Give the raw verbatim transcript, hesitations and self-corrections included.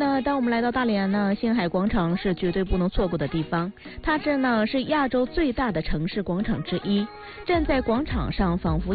那当我们来到大连呢，星海广场是绝对不能错过的地方。它这呢是亚洲最大的城市广场之一，站在广场上，仿佛